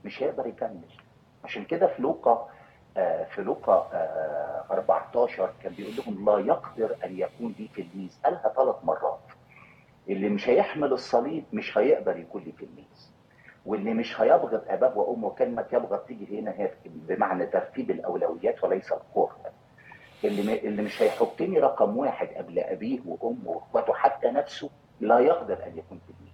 مش هيقدر يكمل. عشان كده في لوقا، في لوقا 14 كان بيقول لهم لا يقدر ان يكون لي تلميذ، قالها 3 مرات. اللي مش هيحمل الصليب مش هيقدر يكون لي تلميذ، واللي مش هيبغض اباه وامه. كلمه يبغض تيجي هنا هي بمعنى ترتيب الاولويات وليس الكره. اللي مش هيحطني رقم واحد قبل ابيه وامه واخواته حتى نفسه لا يقدر ان يكون تلميذ.